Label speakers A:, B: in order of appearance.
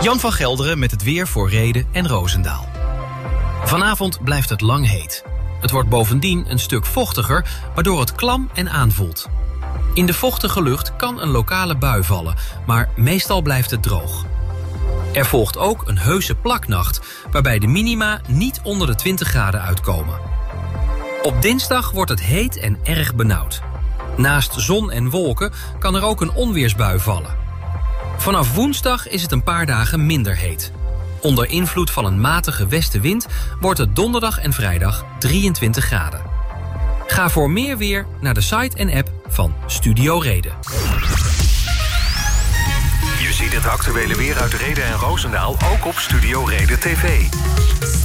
A: Jan van Gelderen met het weer voor Rheden en Roosendaal. Vanavond blijft het lang heet. Het wordt bovendien een stuk vochtiger, waardoor het klam en aanvoelt. In de vochtige lucht kan een lokale bui vallen, maar meestal blijft het droog. Er volgt ook een heuse plaknacht, waarbij de minima niet onder de 20 graden uitkomen. Op dinsdag wordt het heet en erg benauwd. Naast zon en wolken kan er ook een onweersbui vallen. Vanaf woensdag is het een paar dagen minder heet. Onder invloed van een matige westenwind wordt het donderdag en vrijdag 23 graden. Ga voor meer weer naar de site en app van Studio Reden.
B: Je ziet het actuele weer uit Rheden en Roosendaal ook op Studio Reden TV.